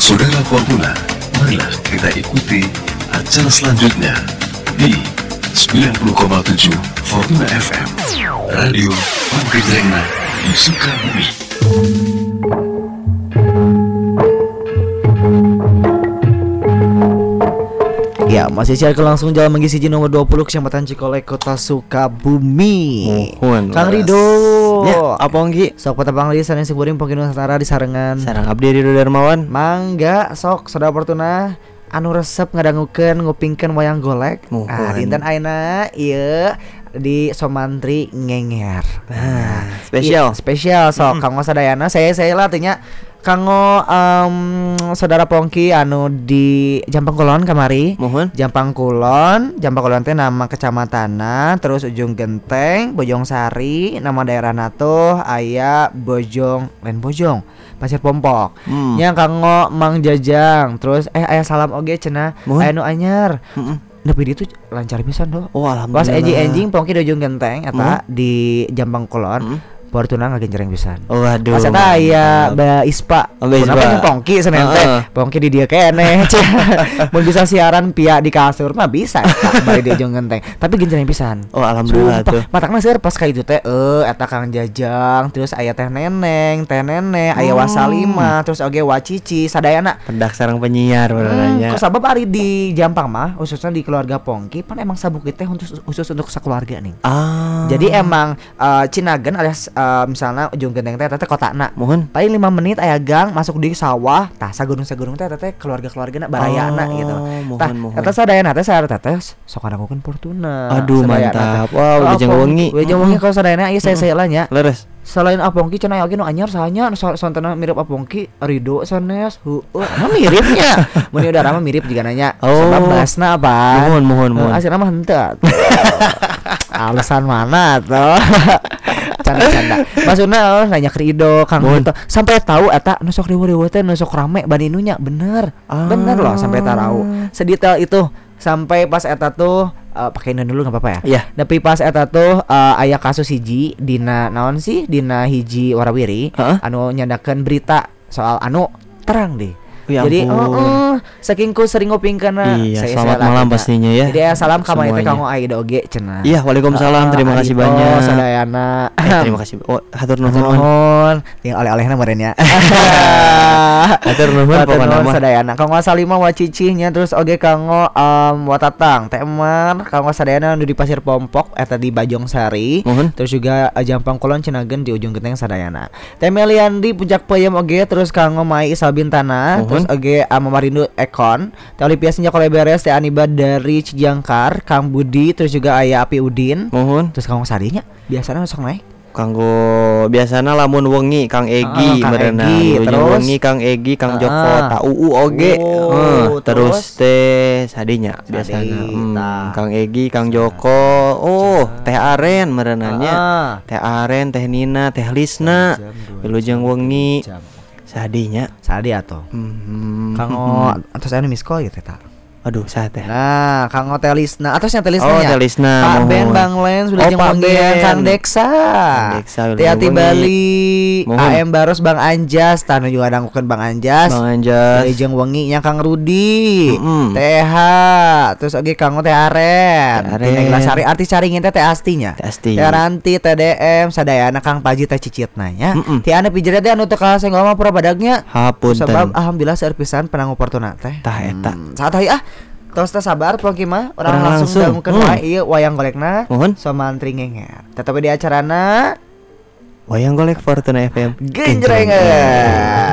Saudara Fortuna, marilah kita ikuti acara selanjutnya di 90,7 Fortuna FM, Radio Panggedrengan di Sukabumi. Ya, masih siaran langsung jalan mengisi nomor 20 Kecamatan Cikolek, Kota Sukabumi. Kang Rido. Ya, apa onggi? Sok patapang li sanes siguring pangkin Nusantara di sarengan. Sarang abdi Rido Darmawan. Mangga sok saudara Fortuna anu resep ngadangukeun ngupingkeun wayang golek. Dinten ayeuna ieu di Somantri Ngenger. Spesial sok kanggo sadayana saya lah tanya kanggo saudara Pongki anu di Jampang Kulon kamari. Mohon. Jampang Kulon teh nama kecamatanna, terus Ujung Genteng, Bojong Sari, nama daerah natuh aya Bojong Pasir Pompok. Nya kanggo Mang Jajang, terus aya salam oge cenah aya nu anyar. Nepi ditu lancar pisan doh. Oh alhamdulillah. Pas enjing Pongki di Ujung Genteng eta di Jampang Kulon. Fortuna ngagencereng pisan. Oh aduh. Pas eta aya Mbak Ispa. Kenapa Pongki senen teh? Pongki di dieu keneh. Mun bisa siaran pia di kasur mah bisa eta bari di Ujung Genteng. Tapi gencereng pisan. Oh alhamdulillah tuh. Matakna seueur pas ka itu teh eta Kang Jajang, terus aya Teh Neneng, aya Wasalima, terus oge Wacici sadayana. Pendak sareng penyiar benernya. Sabab ari di Jampang mah khususnya di keluarga Pongki pan emang sabukit teh khusus untuk sakeluarga nih. Jadi emang Cinagen alias misalnya Ujung Genteng teh kotana. Mohon. Paling 5 menit aya gang masuk di sawah, tah sagunung-sagunung teh keluarga-keluargana barayana gitu. Tah eta sadayana teh saeueur teh sok ngadangukeun Fortuna. Aduh mantap. Wow, Wijeng Wengi. Wijeng Wengi kalau sadayana ieu saya nya. Leres. Selain Apongki cenah aya nu anyar sahanya sontena mirip Apongki Rido sanes. Miripnya. Mun udah rama mirip juga nanya. Sebab bahasna apa? Mohon. Asina mah henteu. Alasan mana tuh? Canda. Maksudna nanya ke Rido Kang gitu. Sampai tahu eta nu sok riweuh teh nu sok rame bani nunya bener. Bener loh sampai tahu. Sedetail itu sampai pas eta tuh pakein dulu enggak apa-apa ya. Iya. Tapi pas eta tuh aya kasus hiji dina naon sih dina hiji warawiri anu nyandakeun berita soal anu terang deh. Ya jadi saking ku sering ngopingkeun iya, selamat malam pastinya ya. Jadi salam ka maneh teh kanggo Aida oge cenah. Iya, waalaikumsalam. Terima kasih banyak. Sadayana. Terima kasih. Oh, hatur nuhun. Tinggal oleh-olehna meureun ya. Hatur nuhun pokona mah. Sadayana kanggo Salima Wacicihnya terus oge kanggo Watatang Teman kanggo sadayana nu di Pasir Pompok eta di Bajong Sari. Terus juga Jampang Kulon Cinagen di Ujung Genteng sadayana. Teh Meliandi Puncak Peuyeum oge terus kanggo Mai Isal Bintana. Terus oge Mamarindu Ekon, Teh Olivia Sinja Kole Beres, Teh Aniba dari Cijangkar, Kang Budi, terus juga aya Api Udin. Terus Kang Sadinya biasanya masuk naik. Kanggo biasana lamun wengi Kang Egi merenang. Terus wengi Kang Egi, Kang Joko, Ta UU oge. Terus teh sadinya biasana. Kang Egi, Kang Joko. Teh Aren merenanya. Teh Aren, Teh Nina, Teh Lisna. Wilujeng wengi. Sadi atuh. Kanggo atos anu miss call gitu eta. Aduh, saha teh. Nah, Kang Telisna, atosnya Telisna nya. Telisna. Pak Ben Bang Lens sudah jeung panggilan Kang Deksa. Tiati Bali, AM Baros Bang Anjas, tanu juga dangukeun Bang Anjas. Jeung wengi nya Kang Rudi. TH, terus oge Kang Teh Aren. Teh Glasari artis caringin teh Astinya. Teh Ranti, TDM, sadayana Kang Paji teh cicitna nya. Ti anu pijerat teh anu teu kalah senggol mah pura badagnya. Hapunten. Sebab alhamdulillah seueur pisan penanggu Fortuna teh. Tah eta. Saat tos teh sabar Pongki mah orang langsung dangukeun wae ieu wayang golekna Somantri Ngenger. Tetapi di acarana wayang golek Fortuna FM genjrengan.